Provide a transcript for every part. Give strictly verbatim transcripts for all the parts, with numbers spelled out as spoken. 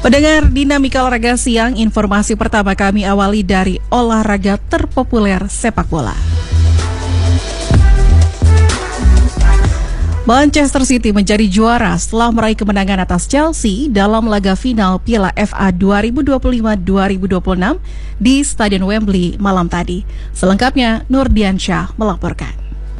Pendengar Dinamika Olahraga Siang, informasi pertama kami awali dari olahraga terpopuler sepak bola. Manchester City menjadi juara setelah meraih kemenangan atas Chelsea dalam laga final Piala F A dua ribu dua puluh lima dua ribu dua puluh enam di Stadion Wembley malam tadi. Selengkapnya Nurdiansyah melaporkan.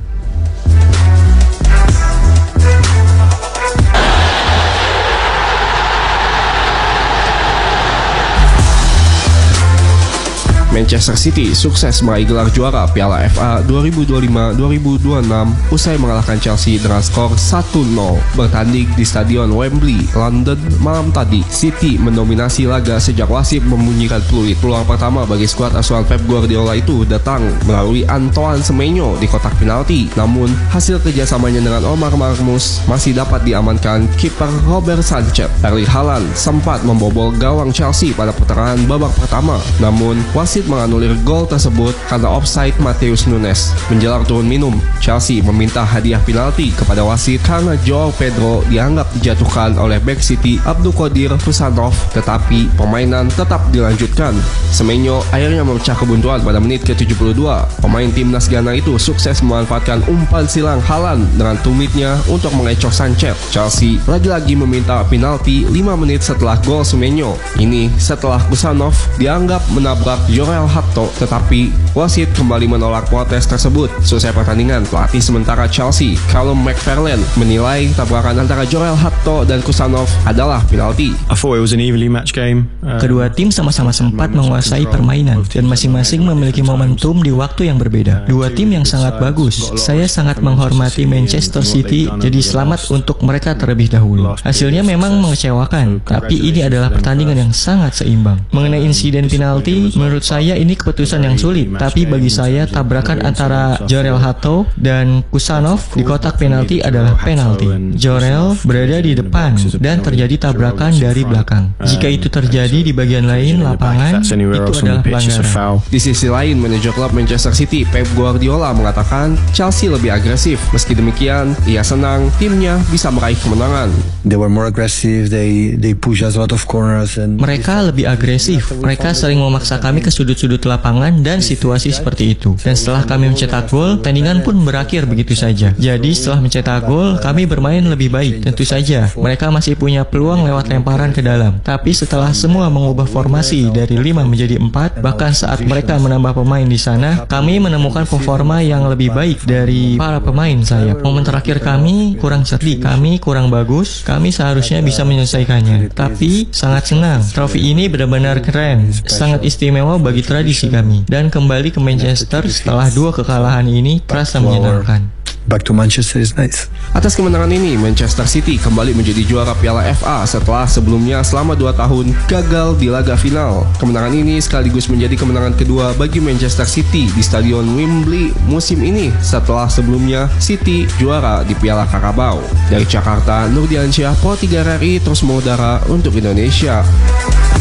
Manchester City sukses meraih gelar juara Piala F A dua ribu dua puluh lima dua ribu dua puluh enam usai mengalahkan Chelsea dengan skor satu nol. Bertanding di Stadion Wembley, London malam tadi, City mendominasi laga sejak wasit membunyikan peluit. Peluang pertama bagi skuad asuhan Pep Guardiola itu datang melalui Antoine Semenyo di kotak penalti. Namun, hasil kerjasamanya dengan Omar Marmoush masih dapat diamankan kiper Robert Sanchez. Erling Haaland sempat membobol gawang Chelsea pada pertengahan babak pertama. Namun, wasit menganulir gol tersebut karena offside Matheus Nunes. Menjelang turun minum, Chelsea meminta hadiah penalti kepada wasit karena Joao Pedro dianggap dijatuhkan oleh bek City Abdulkadir Kusanov, tetapi permainan tetap dilanjutkan. Semenyo akhirnya memecah kebuntuan pada menit ke tujuh puluh dua. Pemain timnas Ghana itu sukses memanfaatkan umpan silang Haaland dengan tumitnya untuk mengecoh Sanchez. Chelsea lagi-lagi meminta penalti lima menit setelah gol Semenyo. Ini setelah Kusanov dianggap menabrak Jorel Hatto, tetapi wasit kembali menolak protes tersebut. Selesai pertandingan, pelatih sementara Chelsea, Callum McFarlane, menilai tabrakan antara Jorel Hatto dan Kusanov adalah penalti. Kedua tim sama-sama sempat menguasai permainan dan masing-masing memiliki momentum di waktu yang berbeda. Dua tim yang sangat bagus. Saya sangat menghormati Manchester City, jadi selamat untuk mereka terlebih dahulu. Hasilnya memang mengecewakan, tapi ini adalah pertandingan yang sangat seimbang. Mengenai insiden penalti, menurut saya ini keputusan yang sulit, tapi bagi saya tabrakan antara Jorel Hatto dan Kusanov di kotak penalti adalah penalti. Jorel berada di depan dan terjadi tabrakan dari belakang. Jika itu terjadi di bagian lain lapangan, itu adalah pelanggaran. Di sisi lain, manajer klub Manchester City, Pep Guardiola, mengatakan Chelsea lebih agresif. Meski demikian, ia senang timnya bisa meraih kemenangan. Mereka lebih agresif. Mereka sering memaksa kami ke sudut-sudut lapangan dan situasi seperti itu. Dan setelah kami mencetak gol, pertandingan pun berakhir begitu saja. Jadi setelah mencetak gol, kami bermain lebih baik. Tentu saja, mereka masih punya peluang lewat lemparan ke dalam. Tapi setelah semua mengubah formasi dari lima menjadi empat, bahkan saat mereka menambah pemain di sana, kami menemukan performa yang lebih baik dari para pemain saya. Momen terakhir kami kurang cerdik, kami kurang bagus, kami seharusnya bisa menyelesaikannya. Tapi sangat senang, trofi ini benar-benar keren, sangat istimewa bagi tradisi kami. Dan kembali ke Manchester setelah dua kekalahan ini terasa menyenangkan. Back to Manchester is nice. Atas kemenangan ini, Manchester City kembali menjadi juara Piala F A setelah sebelumnya selama dua tahun gagal di laga final. Kemenangan ini sekaligus menjadi kemenangan kedua bagi Manchester City di Stadion Wembley musim ini setelah sebelumnya City juara di Piala Carabao. Dari Jakarta, Nurdiansyah, Pro tiga R R I terus mengudara untuk Indonesia.